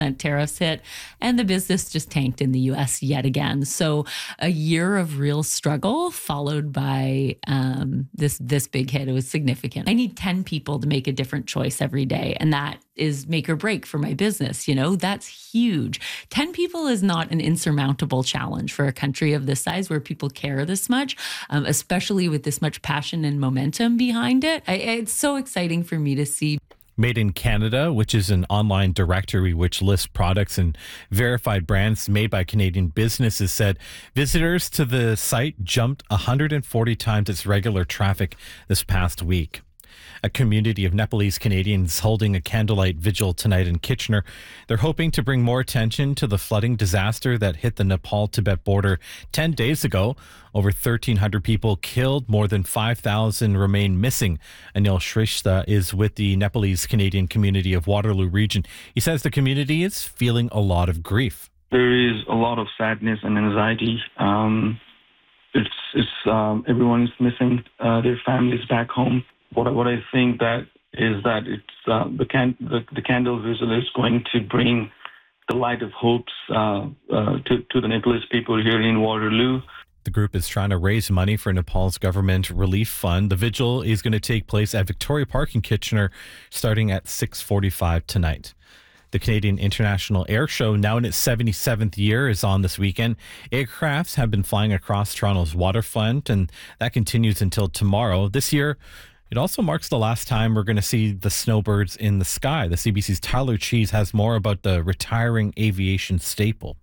tariffs hit, and the business just tanked in the US yet again. So a year of real struggle followed by this big hit. It was significant. I need 10 people to make a different choice every day, and that is make or break for my business. That's huge. 10 people is not an insurmountable challenge for a country of this size where people care this much, especially with this much passion and momentum behind it. It's so exciting for me to see. Made in Canada, which is an online directory which lists products and verified brands made by Canadian businesses, said visitors to the site jumped 140 times its regular traffic this past week. A community of Nepalese Canadians holding a candlelight vigil tonight in Kitchener. They're hoping to bring more attention to the flooding disaster that hit the Nepal-Tibet border 10 days ago. Over 1,300 people killed, more than 5,000 remain missing. Anil Shrestha is with the Nepalese Canadian community of Waterloo region. He says the community is feeling a lot of grief. There is a lot of sadness and anxiety. Everyone is missing their families back home. What I think that is that it's the candle visual is going to bring the light of hopes to the Nepalese people here in Waterloo. The group is trying to raise money for Nepal's government relief fund. The vigil is going to take place at Victoria Park in Kitchener starting at 6:45 tonight. The Canadian International Air Show, now in its 77th year, is on this weekend. Aircrafts have been flying across Toronto's waterfront, and that continues until tomorrow. This year, it also marks the last time we're going to see the snowbirds in the sky. The CBC's Tyler Cheese has more about the retiring aviation staple.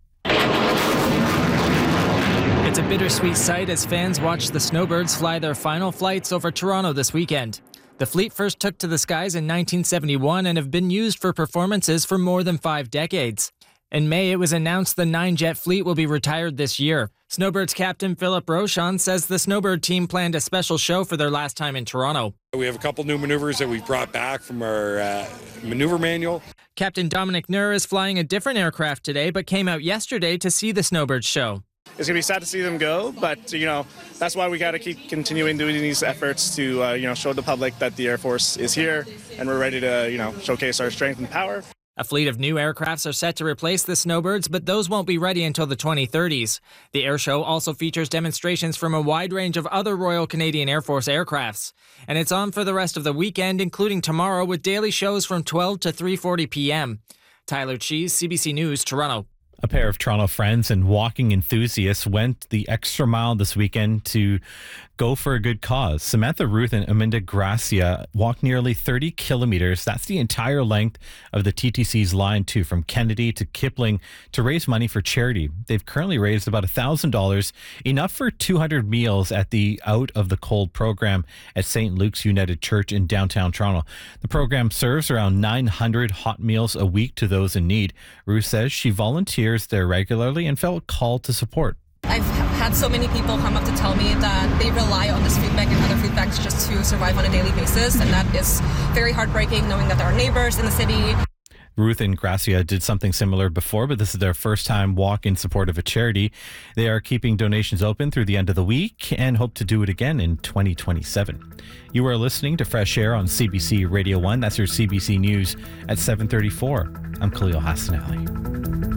It's a bittersweet sight as fans watch the snowbirds fly their final flights over Toronto this weekend. The fleet first took to the skies in 1971 and have been used for performances for more than 5 decades. In May, it was announced the 9-jet fleet will be retired this year. Snowbirds captain Philip Rochon says the Snowbird team planned a special show for their last time in Toronto. We have a couple new maneuvers that we've brought back from our maneuver manual. Captain Dominic Nur is flying a different aircraft today, but came out yesterday to see the Snowbirds show. It's going to be sad to see them go, but, that's why we got to keep continuing doing these efforts to, show the public that the Air Force is here and we're ready to, showcase our strength and power. A fleet of new aircrafts are set to replace the Snowbirds, but those won't be ready until the 2030s. The air show also features demonstrations from a wide range of other Royal Canadian Air Force aircrafts. And it's on for the rest of the weekend, including tomorrow with daily shows from 12 to 3:40 p.m. Tyler Cheese, CBC News, Toronto. A pair of Toronto friends and walking enthusiasts went the extra mile this weekend to go for a good cause. Samantha Ruth and Aminda Gracia walked nearly 30 kilometers. That's the entire length of the TTC's Line 2 from Kennedy to Kipling to raise money for charity. They've currently raised about $1,000, enough for 200 meals at the Out of the Cold program at St. Luke's United Church in downtown Toronto. The program serves around 900 hot meals a week to those in need. Ruth says she volunteers there regularly and felt called to support. I've had so many people come up to tell me that they rely on this food bank and other food banks just to survive on a daily basis, and that is very heartbreaking knowing that there are neighbors in the city. Ruth and Gracia did something similar before, but this is their first time walk in support of a charity. They are keeping donations open through the end of the week and hope to do it again in 2027. You are listening to Fresh Air on CBC Radio 1. That's your CBC News at 7:34. I'm Khalil Hassanali.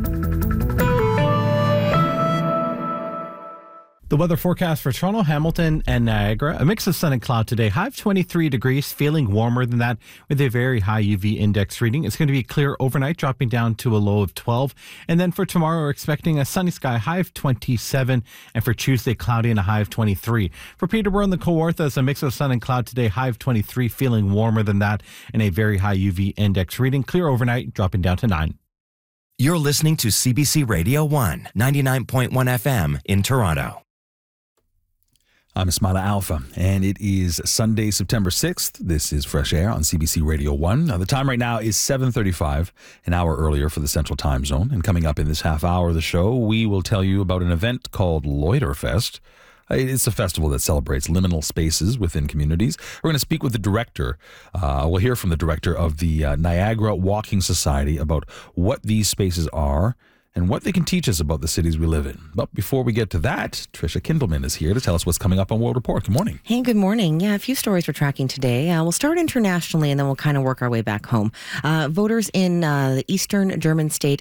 The weather forecast for Toronto, Hamilton, and Niagara. A mix of sun and cloud today. High of 23 degrees, feeling warmer than that with a very high UV index reading. It's going to be clear overnight, dropping down to a low of 12. And then for tomorrow, we're expecting a sunny sky, high of 27. And for Tuesday, cloudy and a high of 23. For Peterborough and the Kawarthas, a mix of sun and cloud today, high of 23, feeling warmer than that, and a very high UV index reading. Clear overnight, dropping down to 9. You're listening to CBC Radio 1, 99.1 FM in Toronto. I'm Ismaila Alpha, and it is Sunday, September 6th. This is Fresh Air on CBC Radio 1. Now, the time right now is 7:35, an hour earlier for the Central Time Zone. And coming up in this half hour of the show, we will tell you about an event called Loiterfest. It's a festival that celebrates liminal spaces within communities. We're going to speak with the director. We'll hear from the director of the Niagara Walking Society about what these spaces are and what they can teach us about the cities we live in. But before we get to that, Trisha Kindleman is here to tell us what's coming up on World Report. Good morning. Hey, good morning. Yeah, a few stories we're tracking today. We'll start internationally and then we'll kind of work our way back home. Voters in the eastern German state